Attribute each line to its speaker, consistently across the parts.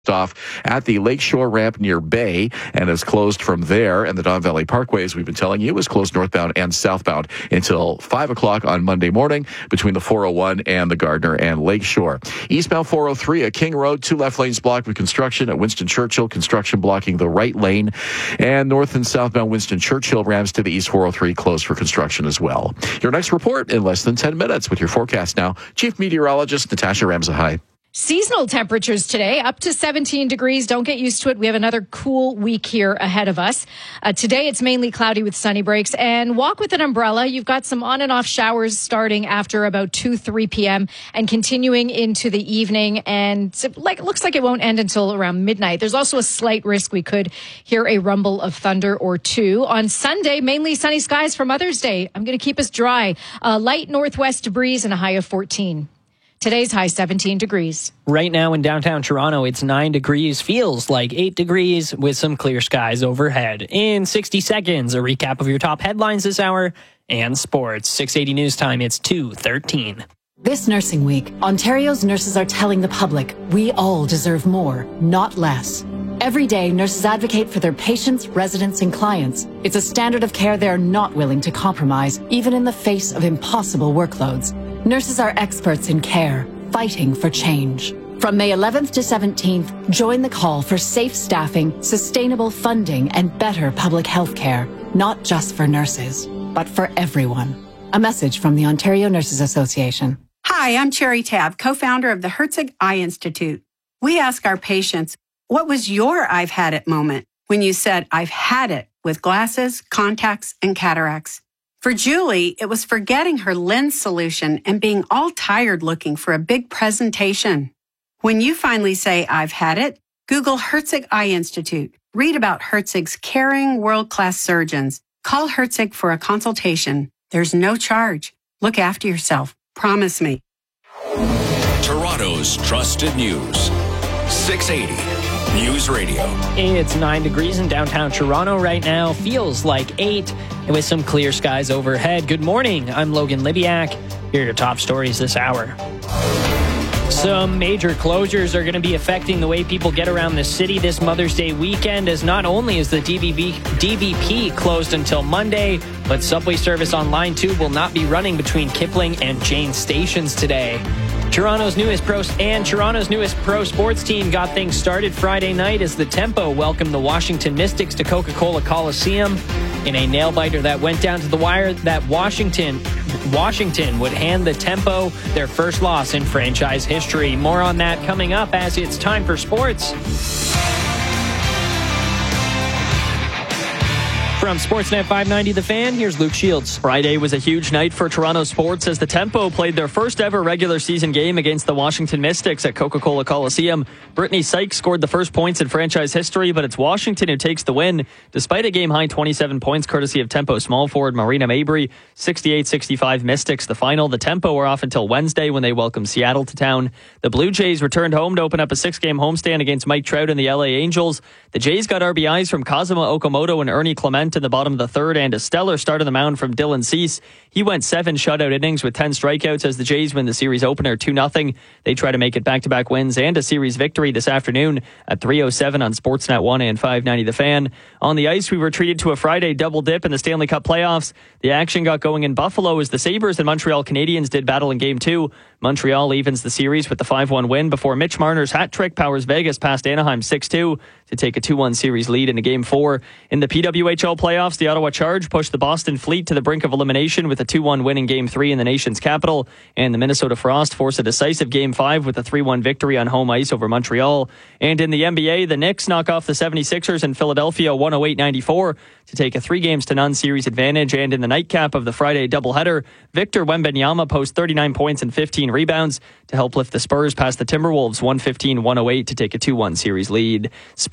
Speaker 1: off at the Lakeshore ramp near Bay and is closed from there. And the Don Valley Parkway, as we've been telling you, is closed northbound and southbound until 5 o'clock on Monday morning between the 401 and the Gardner and Lakeshore. Eastbound 403 at King Road, 2 left lanes blocked with construction at Winston Churchill, construction blocking the right lane. And north and southbound Winston Churchill ramps to the East 403 closed for construction as well. Your next report in less than 10 minutes with your forecast now. Chief Meteorologist Natasha Ramsahai.
Speaker 2: Seasonal temperatures today, up to 17 degrees. Don't get used to it. We have another cool week here ahead of us. Today, it's mainly cloudy with sunny breaks. And walk with an umbrella. You've got some on and off showers starting after about 3 p.m. and continuing into the evening. And it looks like it won't end until around midnight. There's also a slight risk we could hear a rumble of thunder or two. On Sunday, mainly sunny skies for Mother's Day. I'm going to keep us dry. Light northwest breeze and a high of 14. Today's high 17 degrees.
Speaker 3: Right now in downtown Toronto, it's 9 degrees, feels like 8 degrees with some clear skies overhead. In 60 seconds, a recap of your top headlines this hour and sports. 680 News Time, it's 2:13.
Speaker 4: This nursing week, Ontario's nurses are telling the public we all deserve more, not less. Every day, nurses advocate for their patients, residents, and clients. It's a standard of care they're not willing to compromise, even in the face of impossible workloads. Nurses are experts in care, fighting for change. From May 11th to 17th, join the call for safe staffing, sustainable funding, and better public health care, not just for nurses, but for everyone. A message from the Ontario Nurses Association.
Speaker 5: Hi, I'm Cherry Tabb, co-founder of the Herzig Eye Institute. We ask our patients, what was your I've had it moment when you said, I've had it with glasses, contacts, and cataracts? For Julie, it was forgetting her lens solution and being all tired looking for a big presentation. When you finally say, I've had it, Google Herzig Eye Institute. Read about Herzig's caring world-class surgeons. Call Herzig for a consultation. There's no charge. Look after yourself. Promise me.
Speaker 6: Toronto's trusted news. 680 News Radio.
Speaker 3: It's 9 degrees in downtown Toronto right now. Feels like 8 and with some clear skies overhead. Good morning. I'm Logan Libiak. Here are your top stories this hour. Some major closures are going to be affecting the way people get around the city this Mother's Day weekend, as not only is the DVP closed until Monday, but subway service on Line 2 will not be running between Kipling and Jane stations today. Toronto's newest pro sports team got things started Friday night as the Tempo welcomed the Washington Mystics to Coca-Cola Coliseum. In a nail-biter that went down to the wire, that Washington would hand the Tempo their first loss in franchise history. More on that coming up as it's time for sports. From Sportsnet 590 The Fan, here's Luke Shields.
Speaker 7: Friday was a huge night for Toronto sports as the Tempo played their first ever regular season game against the Washington Mystics at Coca-Cola Coliseum. Brittany Sykes scored the first points in franchise history, but it's Washington who takes the win. Despite a game-high 27 points courtesy of Tempo small forward Marina Mabry, 68-65 Mystics the final. The Tempo are off until Wednesday when they welcome Seattle to town. The Blue Jays returned home to open up a 6-game homestand against Mike Trout and the LA Angels. The Jays got RBIs from Kazuma Okamoto and Ernie Clement in the bottom of the third, and a stellar start on the mound from Dylan Cease. He went 7 shutout innings with 10 strikeouts as the Jays win the series opener 2-0. They try to make it back-to-back wins and a series victory this afternoon at 3:07 on Sportsnet 1 and 590 The Fan. On the ice, we were treated to a Friday double dip in the Stanley Cup playoffs. The action got going in Buffalo as the Sabres and Montreal Canadiens did battle in Game 2. Montreal evens the series with the 5-1 win before Mitch Marner's hat trick powers Vegas past Anaheim 6-2 to take a 2-1 series lead into Game 4. In the PWHL playoffs, the Ottawa Charge pushed the Boston Fleet to the brink of elimination with a 2-1 win in Game 3 in the nation's capital, and the Minnesota Frost forced a decisive Game 5 with a 3-1 victory on home ice over Montreal. And in the NBA, the Knicks knock off the 76ers in Philadelphia 108-94 to take a 3-0 series advantage. And in the nightcap of the Friday doubleheader, Victor Wembanyama posts 39 points and 15 rebounds to help lift the Spurs past the Timberwolves 115-108 to take a 2-1 series lead. Sports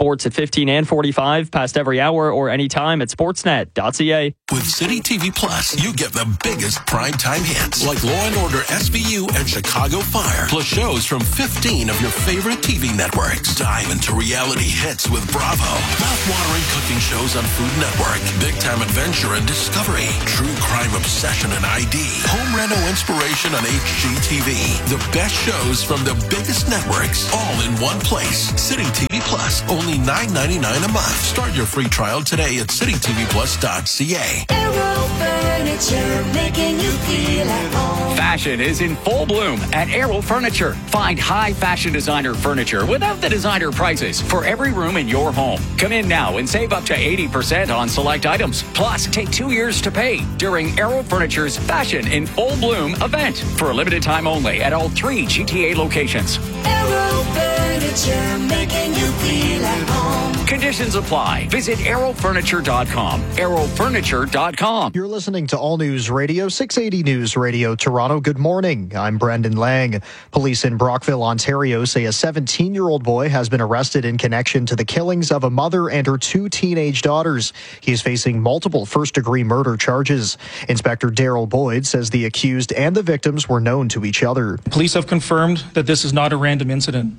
Speaker 7: sports at 15 and 45, past every hour or anytime at sportsnet.ca.
Speaker 6: With City TV Plus, you get the biggest primetime hits like Law & Order SVU and Chicago Fire, plus shows from 15 of your favorite TV networks. Dive into reality hits with Bravo, mouth-watering cooking shows on Food Network, big-time adventure and discovery, true crime obsession and ID, home reno inspiration on HGTV. The best shows from the biggest networks, all in one place. City TV Plus, only $9.99 a month. Start your free trial today at citytvplus.ca.
Speaker 8: Arrow Furniture, making you feel at home.
Speaker 9: Fashion is in full bloom at Arrow Furniture. Find high fashion designer furniture without the designer prices for every room in your home. Come in now and save up to 80% on select items. Plus, take 2 years to pay during Arrow Furniture's Fashion in Full Bloom event for a limited time only at all 3 GTA locations.
Speaker 8: Arrow Furniture, making you feel at home.
Speaker 9: Conditions apply. Visit arrowfurniture.com. arrowfurniture.com.
Speaker 10: You're listening to All News Radio, 680 News Radio, Toronto. Good morning. I'm Brendan Lang. Police in Brockville, Ontario say a 17-year-old boy has been arrested in connection to the killings of a mother and her 2 teenage daughters. He is facing multiple first-degree murder charges. Inspector Daryl Boyd says the accused and the victims were known to each other.
Speaker 11: Police have confirmed that this is not a random incident.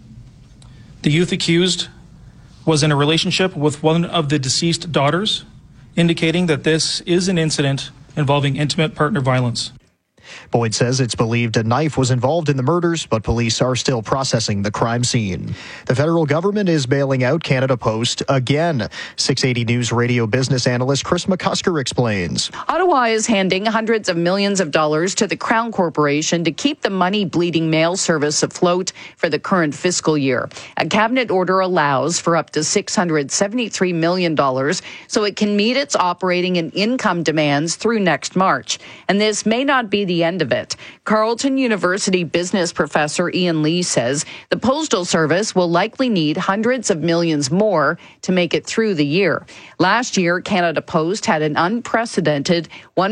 Speaker 11: The youth accused was in a relationship with one of the deceased daughters, indicating that this is an incident involving intimate partner violence.
Speaker 10: Boyd says it's believed a knife was involved in the murders, but police are still processing the crime scene. The federal government is bailing out Canada Post again. 680 News Radio business analyst Chris McCusker explains.
Speaker 12: Ottawa is handing hundreds of millions of dollars to the Crown Corporation to keep the money-bleeding mail service afloat for the current fiscal year. A cabinet order allows for up to $673 million so it can meet its operating and income demands through next March. And this may not be the end of it. Carleton University business professor Ian Lee says the Postal Service will likely need hundreds of millions more to make it through the year. Last year, Canada Post had an unprecedented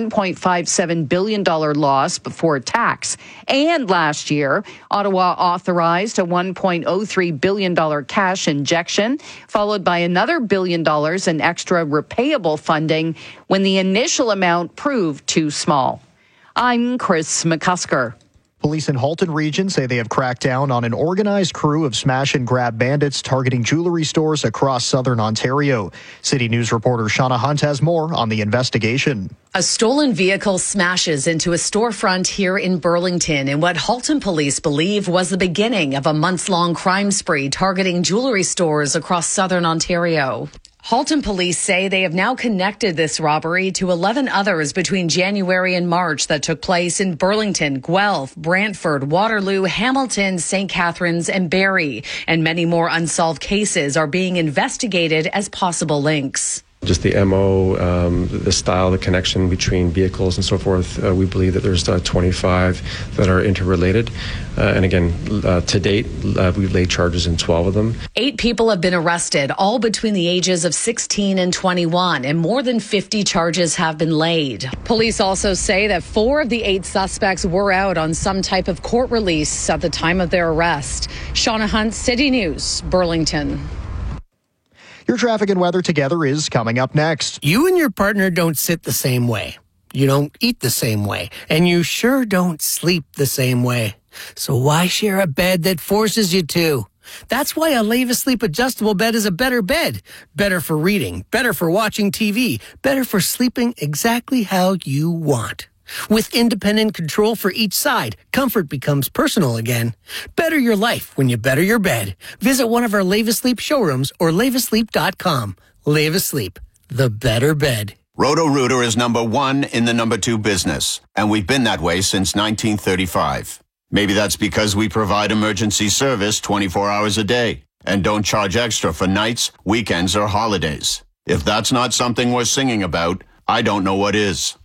Speaker 12: $1.57 billion loss before tax. And last year, Ottawa authorized a $1.03 billion cash injection, followed by another $1 billion in extra repayable funding when the initial amount proved too small. I'm Chris McCusker.
Speaker 10: Police in Halton Region say they have cracked down on an organized crew of smash-and-grab bandits targeting jewelry stores across southern Ontario. City News reporter Shauna Hunt has more on the investigation.
Speaker 13: A stolen vehicle smashes into a storefront here in Burlington in what Halton police believe was the beginning of a months-long crime spree targeting jewelry stores across southern Ontario. Halton police say they have now connected this robbery to 11 others between January and March that took place in Burlington, Guelph, Brantford, Waterloo, Hamilton, St. Catharines, and Barrie. And many more unsolved cases are being investigated as possible links.
Speaker 14: Just the MO, the style, the connection between vehicles and so forth, we believe that there's 25 that are interrelated. And again, to date, we've laid charges in 12 of them.
Speaker 13: 8 people have been arrested, all between the ages of 16 and 21, and more than 50 charges have been laid. Police also say that 4 of the 8 suspects were out on some type of court release at the time of their arrest. Shauna Hunt, City News, Burlington.
Speaker 10: Your traffic and weather together is coming up next.
Speaker 15: You and your partner don't sit the same way. You don't eat the same way. And you sure don't sleep the same way. So why share a bed that forces you to? That's why a Leva Sleep adjustable bed is a better bed. Better for reading, better for watching TV, better for sleeping exactly how you want. With independent control for each side, comfort becomes personal again. Better your life when you better your bed. Visit one of our Leva Sleep showrooms or levasleep.com. Leva Sleep, the better bed.
Speaker 16: Roto-Rooter is number 1 in the number 2 business, and we've been that way since 1935. Maybe that's because we provide emergency service 24 hours a day and don't charge extra for nights, weekends, or holidays. If that's not something we're singing about, I don't know what is.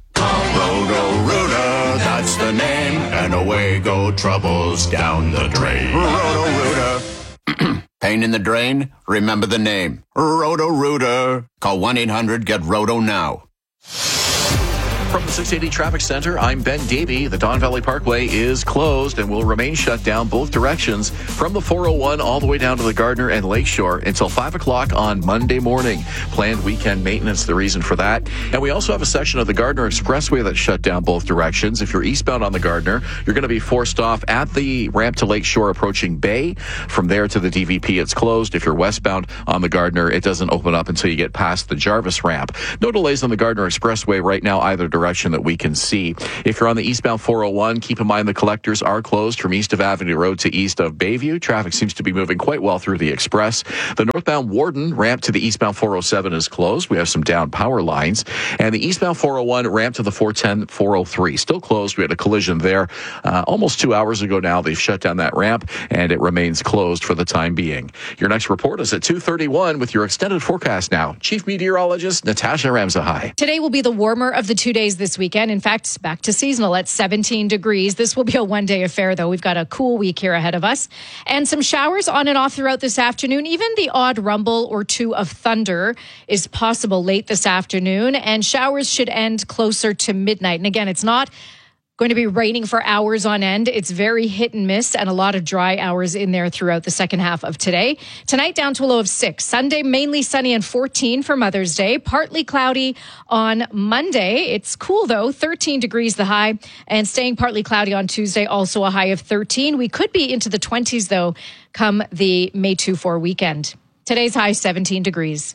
Speaker 16: Roto-Rooter, that's the name, and away go troubles down the drain. Roto-Rooter. Pain in the drain? Remember the name. Roto-Rooter. Call 1-800-GET-ROTO now.
Speaker 1: From the 680 Traffic Center, I'm Ben Davey. The Don Valley Parkway is closed and will remain shut down both directions from the 401 all the way down to the Gardner and Lakeshore until 5 o'clock on Monday morning. Planned weekend maintenance, the reason for that. And we also have a section of the Gardner Expressway that's shut down both directions. If you're eastbound on the Gardner, you're going to be forced off at the ramp to Lakeshore approaching Bay. From there to the DVP, it's closed. If you're westbound on the Gardner, it doesn't open up until you get past the Jarvis ramp. No delays on the Gardner Expressway right now, either direction that we can see. If you're on the eastbound 401, keep in mind the collectors are closed from east of Avenue Road to east of Bayview. Traffic seems to be moving quite well through the Express. The northbound Warden ramp to the eastbound 407 is closed. We have some down power lines. And the eastbound 401 ramp to the 410, 403 still closed. We had a collision there almost 2 hours ago now. They've shut down that ramp, and it remains closed for the time being. Your next report is at 2:31 with your extended forecast now. Chief Meteorologist Natasha Ramzahai.
Speaker 2: Today will be the warmer of the 2 days this weekend. In fact, it's back to seasonal at 17 degrees. This will be a one-day affair, though. We've got a cool week here ahead of us. And some showers on and off throughout this afternoon. Even the odd rumble or two of thunder is possible late this afternoon. And showers should end closer to midnight. And again, it's not going to be raining for hours on end. It's very hit and miss, and a lot of dry hours in there throughout the second half of today. Tonight down to a low of 6. Sunday mainly sunny and 14 for Mother's Day. Partly cloudy on Monday. It's cool though, 13 degrees the high, and staying partly cloudy on Tuesday, also a high of 13. We could be into the 20s though come the May 2-4 weekend. Today's high 17 degrees.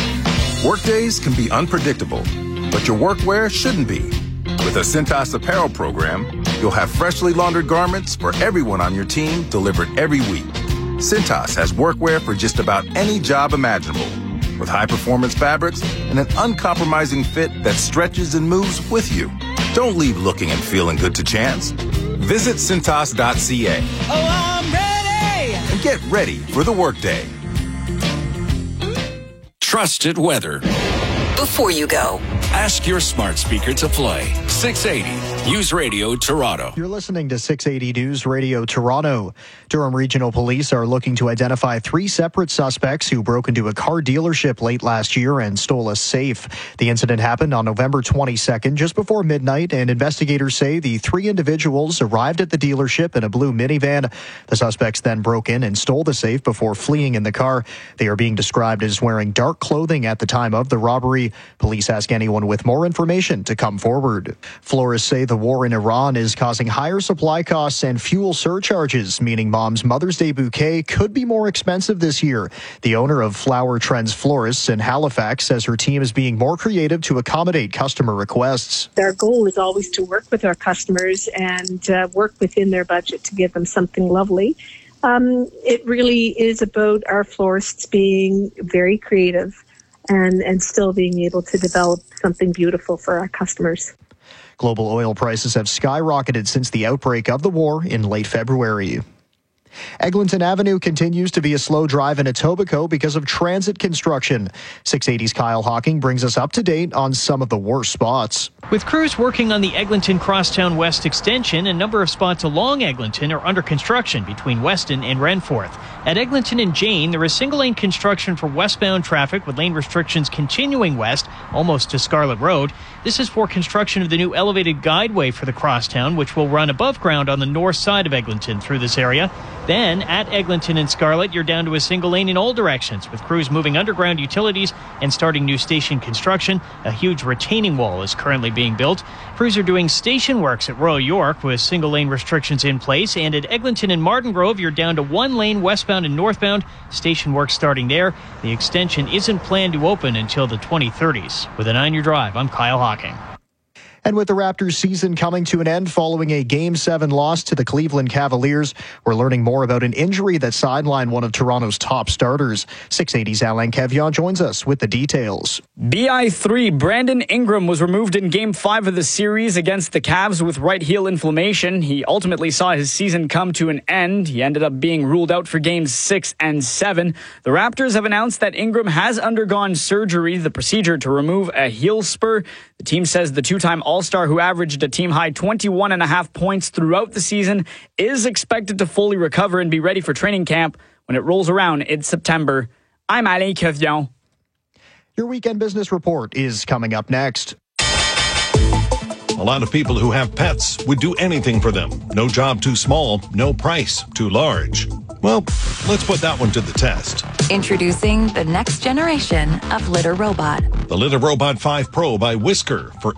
Speaker 17: Workdays can be unpredictable, but your workwear shouldn't be. With a Cintas apparel program, you'll have freshly laundered garments for everyone on your team delivered every week. Cintas has workwear for just about any job imaginable, with high-performance fabrics and an uncompromising fit that stretches and moves with you. Don't leave looking and feeling good to chance. Visit Cintas.ca.
Speaker 8: Oh, I'm ready!
Speaker 17: And get ready for the workday.
Speaker 9: Trusted weather.
Speaker 18: Before you go,
Speaker 9: Ask your smart speaker to play 680 News Radio Toronto.
Speaker 10: You're listening to 680 News Radio Toronto. Durham Regional Police are looking to identify 3 separate suspects who broke into a car dealership late last year and stole a safe. The incident happened on November 22nd, just before midnight, and investigators say the 3 individuals arrived at the dealership in a blue minivan. The suspects then broke in and stole the safe before fleeing in the car. They are being described as wearing dark clothing at the time of the robbery. Police ask anyone with more information to come forward. Florists say the war in Iran is causing higher supply costs and fuel surcharges, meaning Mom's Mother's Day bouquet could be more expensive this year. The owner of Flower Trends Florists in Halifax says her team is being more creative to accommodate customer requests.
Speaker 19: Our goal is always to work with our customers and work within their budget to give them something lovely. It really is about our florists being very creative and still being able to develop something beautiful for our customers.
Speaker 10: Global oil prices have skyrocketed since the outbreak of the war in late February. Eglinton Avenue continues to be a slow drive in Etobicoke because of transit construction. 680's Kyle Hawking brings us up to date on some of the worst spots.
Speaker 3: With crews working on the Eglinton Crosstown West extension, a number of spots along Eglinton are under construction between Weston and Renforth. At Eglinton and Jane, there is single-lane construction for westbound traffic with lane restrictions continuing west, almost to Scarlett Road. This is for construction of the new elevated guideway for the Crosstown, which will run above ground on the north side of Eglinton through this area. Then, at Eglinton and Scarlett, you're down to a single lane in all directions, with crews moving underground utilities and starting new station construction. A huge retaining wall is currently being built. Crews are doing station works at Royal York with single lane restrictions in place. And at Eglinton and Martin Grove, you're down to 1 lane westbound and northbound. Station work starting there. The extension isn't planned to open until the 2030s. With a 9-year drive, I'm Kyle Hawking.
Speaker 10: And with the Raptors season coming to an end following a Game 7 loss to the Cleveland Cavaliers, we're learning more about an injury that sidelined one of Toronto's top starters. 680's Alain Kevion joins us with the details.
Speaker 20: BI3 Brandon Ingram was removed in Game 5 of the series against the Cavs with right heel inflammation. He ultimately saw his season come to an end. He ended up being ruled out for Games 6 and 7. The Raptors have announced that Ingram has undergone surgery, the procedure to remove a heel spur. The team says the two-time All-Star who averaged a team-high 21.5 points throughout the season is expected to fully recover and be ready for training camp when it rolls around in September. I'm Alain Kevion.
Speaker 10: Your weekend business report is coming up next.
Speaker 21: A lot of people who have pets would do anything for them. No job too small, no price too large. Well, let's put that one to the test.
Speaker 22: Introducing the next generation of litter robot.
Speaker 21: The Litter Robot 5 Pro by Whisker for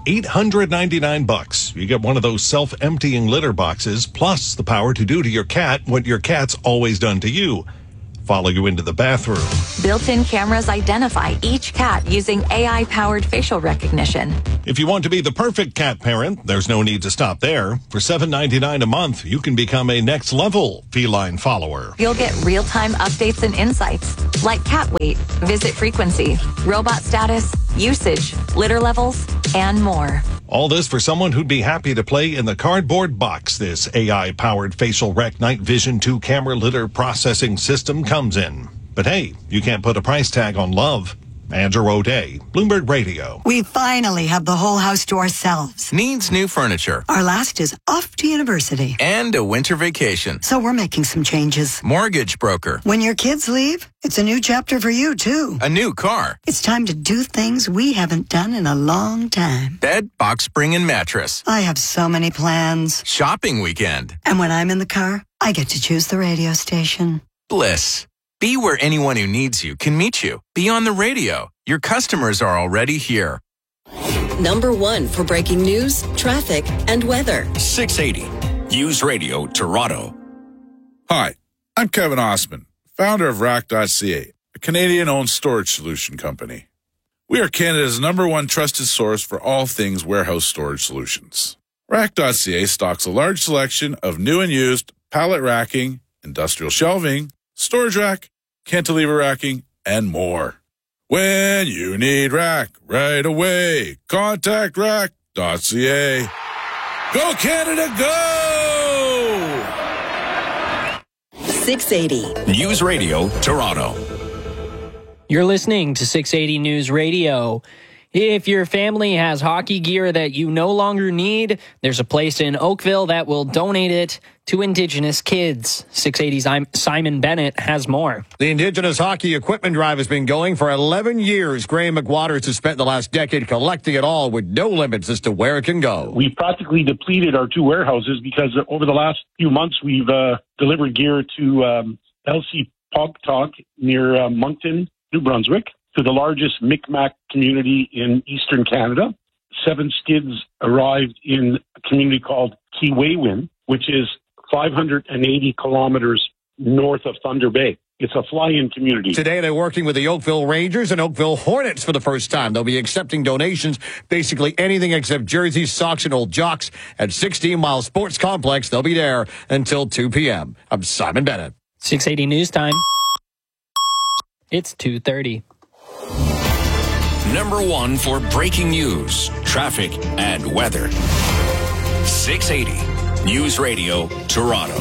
Speaker 21: $899. You get one of those self-emptying litter boxes, plus the power to do to your cat what your cat's always done to you. Follow you into the bathroom.
Speaker 22: Built-in cameras identify each cat using AI-powered facial recognition.
Speaker 21: If you want to be the perfect cat parent, there's no need to stop there. For $7.99 a month, you can become a next-level feline follower.
Speaker 22: You'll get real-time updates and insights, like cat weight, visit frequency, robot status, usage, litter levels, and more.
Speaker 21: All this for someone who'd be happy to play in the cardboard box this AI-powered facial rec night vision 2 camera litter processing system comes in. But hey, you can't put a price tag on love. Andrew O'Day, Bloomberg Radio.
Speaker 23: We finally have the whole house to ourselves.
Speaker 24: Needs new furniture.
Speaker 23: Our last is off to university.
Speaker 24: And a winter vacation.
Speaker 23: So we're making some changes.
Speaker 24: Mortgage broker.
Speaker 23: When your kids leave, it's a new chapter for you, too.
Speaker 24: A new car.
Speaker 23: It's time to do things we haven't done in a long time.
Speaker 24: Bed, box spring, and mattress.
Speaker 23: I have so many plans.
Speaker 24: Shopping weekend.
Speaker 23: And when I'm in the car, I get to choose the radio station.
Speaker 24: Bliss. Be where anyone who needs you can meet you. Be on the radio. Your customers are already here.
Speaker 18: Number 1 for breaking news, traffic, and weather.
Speaker 25: 680 News Radio Toronto.
Speaker 26: Hi, I'm Kevin Osman, founder of Rack.ca, a Canadian-owned storage solution company. We are Canada's #1 trusted source for all things warehouse storage solutions. Rack.ca stocks a large selection of new and used pallet racking, industrial shelving, storage rack, cantilever racking, and more. When you need rack right away, contact rack.ca. Go Canada, go!
Speaker 18: 680
Speaker 25: News Radio Toronto.
Speaker 3: You're listening to 680 News Radio. If your family has hockey gear that you no longer need, there's a place in Oakville that will donate it to Indigenous kids. 680's Simon Bennett has more.
Speaker 27: The Indigenous Hockey Equipment Drive has been going for 11 years. Graham McWaters has spent the last decade collecting it all with no limits as to where it can go.
Speaker 28: We practically depleted our 2 warehouses because over the last few months we've delivered gear to LC Pogtalk near Moncton, New Brunswick, to the largest Mi'kmaq community in Eastern Canada. 7 skids arrived in a community called Keewawin, which is 580 kilometers north of Thunder Bay. It's a fly-in community.
Speaker 27: Today, they're working with the Oakville Rangers and Oakville Hornets for the first time. They'll be accepting donations, basically anything except jerseys, socks, and old jocks at 16 Mile Sports Complex. They'll be there until 2 p.m. I'm Simon Bennett.
Speaker 3: 680 News Time. It's 2:30.
Speaker 25: Number 1 for breaking news, traffic, and weather. 680 News Radio Toronto.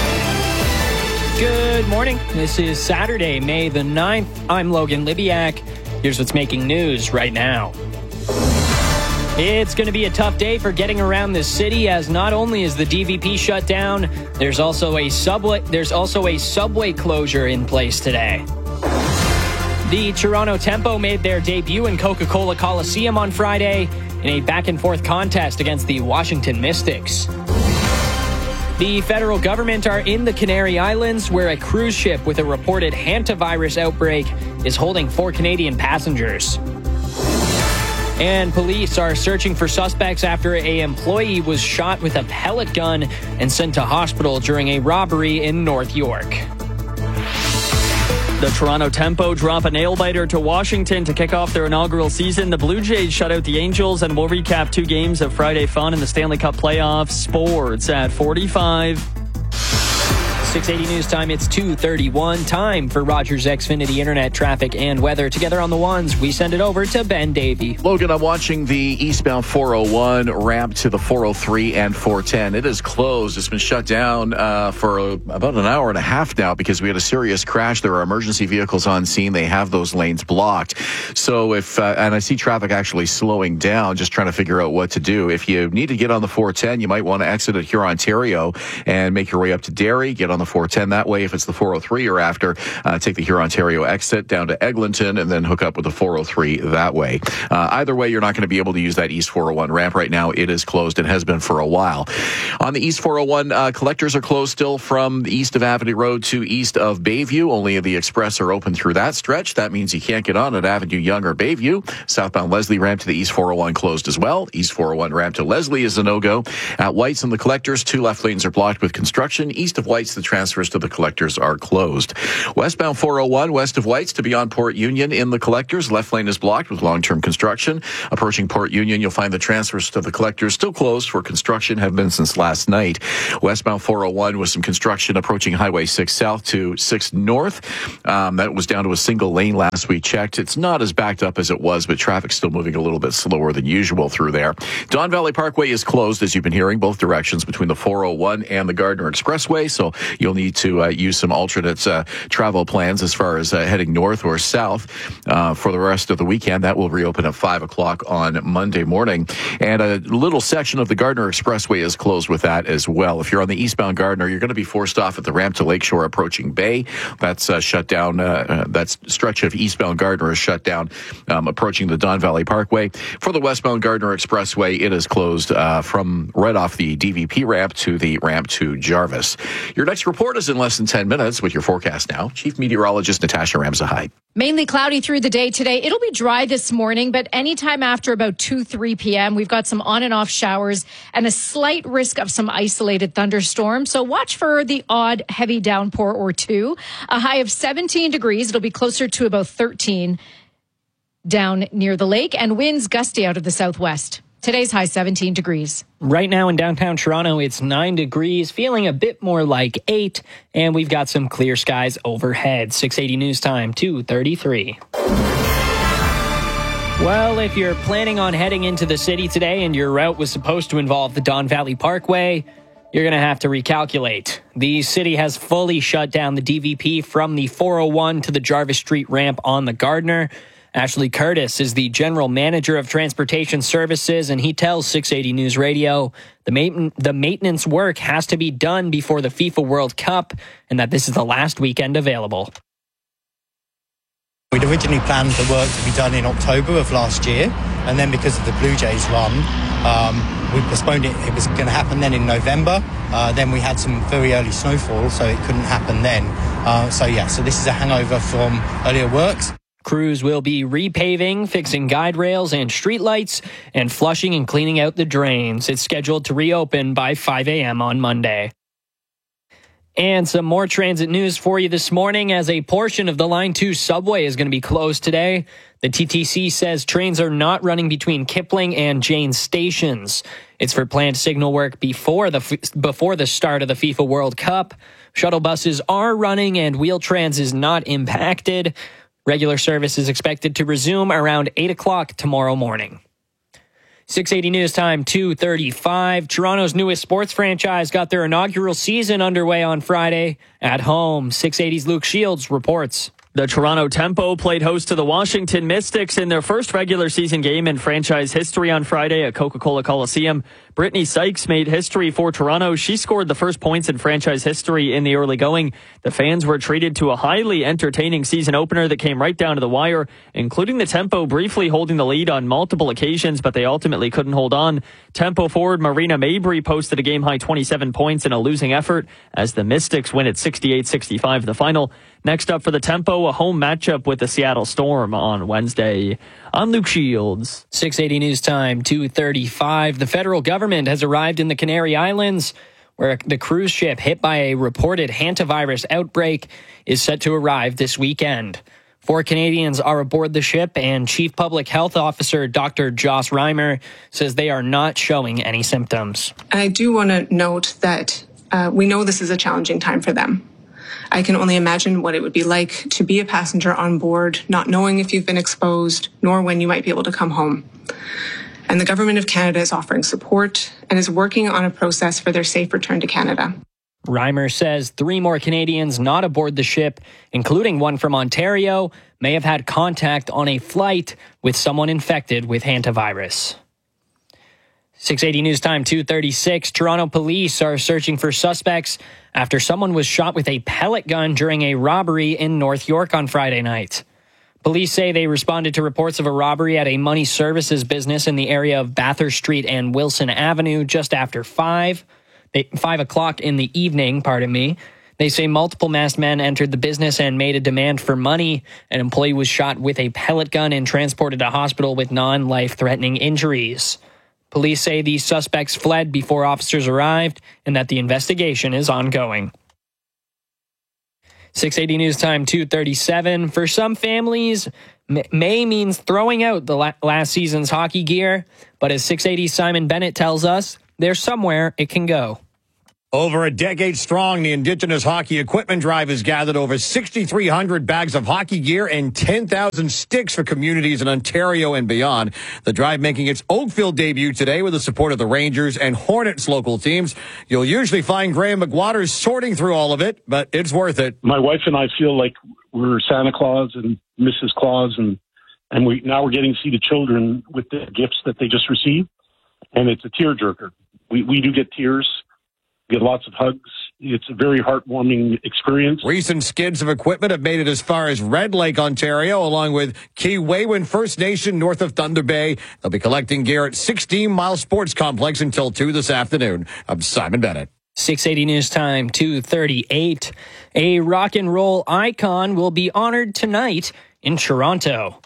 Speaker 3: Good morning. This is Saturday, May the 9th. I'm Logan Libiak. Here's what's making news right now. It's going to be a tough day for getting around this city, as not only is the DVP shut down, there's also a subway closure in place today. The Toronto Tempo made their debut in Coca-Cola Coliseum on Friday in a back-and-forth contest against the Washington Mystics. The federal government are in the Canary Islands, where a cruise ship with a reported hantavirus outbreak is holding 4 Canadian passengers. And police are searching for suspects after an employee was shot with a pellet gun and sent to hospital during a robbery in North York.
Speaker 7: The Toronto Tempo drop a nail-biter to Washington to kick off their inaugural season. The Blue Jays shut out the Angels, and we'll recap 2 games of Friday fun in the Stanley Cup playoffs. Sports at 45.
Speaker 3: 680 News Time, it's 2:31. Time for Rogers Xfinity Internet traffic and weather. Together on the ones, we send it over to Ben Davey.
Speaker 1: Logan, I'm watching the eastbound 401 ramp to the 403 and 410. It is closed. It's been shut down for about an hour and a half now because we had a serious crash. There are emergency vehicles on scene. They have those lanes blocked. So and I see traffic actually slowing down, just trying to figure out what to do. If you need to get on the 410, you might want to exit at Huron, Ontario and make your way up to Derry, get on the 410 that way. If it's the 403 or after, take the Hurontario exit down to Eglinton and then hook up with the 403 that way. Either way, you're not going to be able to use that East 401 ramp right now. It is closed and has been for a while. On the East 401, collectors are closed still from east of Avenue Road to east of Bayview. Only the express are open through that stretch. That means you can't get on at Avenue Young or Bayview. Southbound Leslie ramp to the East 401 closed as well. East 401 ramp to Leslie is a no-go. At White's and the collectors, 2 left lanes are blocked with construction. East of White's, the transfers to the collectors are closed. Westbound 401, west of White's to beyond Port Union in the collectors, left lane is blocked with long-term construction. Approaching Port Union, you'll find the transfers to the collectors still closed for construction, have been since last night. Westbound 401 with some construction approaching Highway 6 South to 6 North. That was down to a single lane last we checked. It's not as backed up as it was, but traffic's still moving a little bit slower than usual through there. Don Valley Parkway is closed, as you've been hearing, both directions between the 401 and the Gardner Expressway, so you'll need to use some alternate travel plans as far as heading north or south for the rest of the weekend. That will reopen at 5 o'clock on Monday morning. And a little section of the Gardner Expressway is closed with that as well. If you're on the eastbound Gardner, you're going to be forced off at the ramp to Lakeshore approaching Bay. That's shut down. That stretch of eastbound Gardner is shut down approaching the Don Valley Parkway. For the westbound Gardner Expressway, it is closed from right off the DVP ramp to the ramp to Jarvis. Your next report is in less than 10 minutes with your forecast now. Chief Meteorologist Natasha Ramsahide.
Speaker 2: Mainly cloudy through the day today. It'll be dry this morning, but anytime after about 2-3 p.m., we've got some on and off showers and a slight risk of some isolated thunderstorms. So watch for the odd heavy downpour or two. A high of 17 degrees. It'll be closer to about 13 down near the lake, and winds gusty out of the southwest. Today's high 17 degrees.
Speaker 3: Right now in downtown Toronto, it's 9 degrees, feeling a bit more like 8, and we've got some clear skies overhead. 680 news time, 2:33. Well, if you're planning on heading into the city today and your route was supposed to involve the Don Valley Parkway, you're going to have to recalculate. The city has fully shut down the DVP from the 401 to the Jarvis Street ramp on the Gardner. Ashley Curtis is the general manager of transportation services, and he tells 680 News Radio the maintenance work has to be done before the FIFA World Cup and that this is the last weekend available.
Speaker 4: We'd originally planned the work to be done in October of last year, and then because of the Blue Jays run, we postponed it. It was going to happen then in November. Then we had some very early snowfall, so it couldn't happen then. So this is a hangover from earlier works.
Speaker 3: Crews will be repaving, fixing guide rails and streetlights, and flushing and cleaning out the drains. It's scheduled to reopen by 5 a.m. on Monday. And some more transit news for you this morning, as a portion of the Line 2 subway is going to be closed today. The TTC says trains are not running between Kipling and Jane stations. It's for planned signal work before the start of the FIFA World Cup. Shuttle buses are running and Wheel-Trans is not impacted. Regular service is expected to resume around 8 o'clock tomorrow morning. 680 News Time, 2:35. Toronto's newest sports franchise got their inaugural season underway on Friday at home. 680's Luke Shields reports.
Speaker 7: The Toronto Tempo played host to the Washington Mystics in their first regular season game in franchise history on Friday at Coca-Cola Coliseum. Brittany Sykes made history for Toronto. She scored the first points in franchise history in the early going. The fans were treated to a highly entertaining season opener that came right down to the wire, including the Tempo briefly holding the lead on multiple occasions, but they ultimately couldn't hold on. Tempo forward Marina Mabry posted a game-high 27 points in a losing effort as the Mystics win at 68-65 the final. Next up for the Tempo, a home matchup with the Seattle Storm on Wednesday. I'm Luke Shields.
Speaker 3: 680 News Time, 2:35. The federal government has arrived in the Canary Islands, where the cruise ship hit by a reported hantavirus outbreak is set to arrive this weekend. 4 Canadians are aboard the ship, and Chief Public Health Officer Dr. Joss Reimer says they are not showing any symptoms.
Speaker 5: I do want to note that we know this is a challenging time for them. I can only imagine what it would be like to be a passenger on board, not knowing if you've been exposed, nor when you might be able to come home. And the Government of Canada is offering support and is working on a process for their safe return to Canada.
Speaker 3: Reimer says 3 more Canadians not aboard the ship, including one from Ontario, may have had contact on a flight with someone infected with hantavirus. 680 News Time, 2:36. Toronto police are searching for suspects after someone was shot with a pellet gun during a robbery in North York on Friday night. Police say they responded to reports of a robbery at a money services business in the area of Bathurst Street and Wilson Avenue just after 5 o'clock in the evening, They say multiple masked men entered the business and made a demand for money. An employee was shot with a pellet gun and transported to hospital with non-life-threatening injuries. Police say the suspects fled before officers arrived and that the investigation is ongoing. 680 News Time, 2:37. For some families, May means throwing out the last season's hockey gear, but as 680's Simon Bennett tells us, there's somewhere it can go.
Speaker 27: Over a decade strong, the Indigenous Hockey Equipment Drive has gathered over 6,300 bags of hockey gear and 10,000 sticks for communities in Ontario and beyond. The drive making its Oakville debut today with the support of the Rangers and Hornets local teams. You'll usually find Graham McWaters sorting through all of it, but it's worth it.
Speaker 28: My wife and I feel like we're Santa Claus and Mrs. Claus, and we're getting to see the children with the gifts that they just received, and it's a tearjerker. We do get tears. Get lots of hugs. It's a very heartwarming experience.
Speaker 27: Recent skids of equipment have made it as far as Red Lake, Ontario, along with Kee-Waywin First Nation north of Thunder Bay. They'll be collecting gear at 16 Mile Sports Complex until 2 this afternoon. I'm Simon Bennett.
Speaker 3: 680 News Time, 2:38. A rock and roll icon will be honored tonight in Toronto.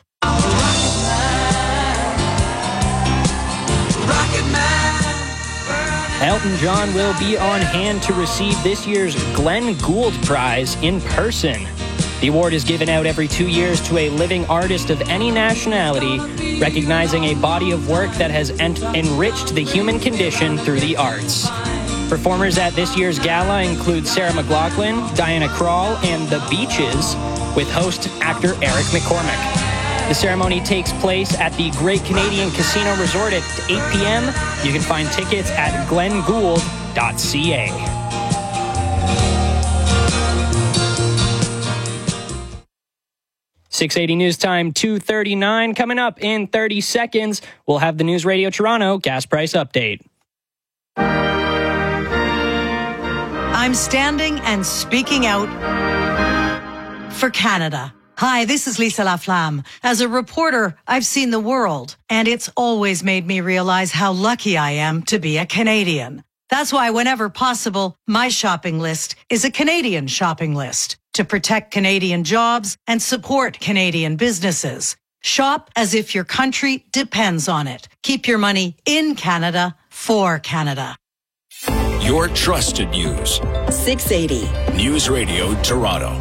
Speaker 3: Elton John will be on hand to receive this year's Glenn Gould Prize in person. The award is given out every 2 years to a living artist of any nationality, recognizing a body of work that has enriched the human condition through the arts. Performers at this year's gala include Sarah McLachlan, Diana Krall, and The Beaches, with host actor Eric McCormack. The ceremony takes place at the Great Canadian Casino Resort at 8 p.m. You can find tickets at glengould.ca. .680 News Time, 2:39. Coming up in 30 seconds, we'll have the News Radio Toronto gas price update.
Speaker 23: I'm standing and speaking out for Canada. Hi, this is Lisa Laflamme. As a reporter, I've seen the world, and it's always made me realize how lucky I am to be a Canadian. That's why whenever possible, my shopping list is a Canadian shopping list to protect Canadian jobs and support Canadian businesses. Shop as if your country depends on it. Keep your money in Canada for Canada.
Speaker 25: Your trusted news.
Speaker 18: 680
Speaker 25: News Radio Toronto.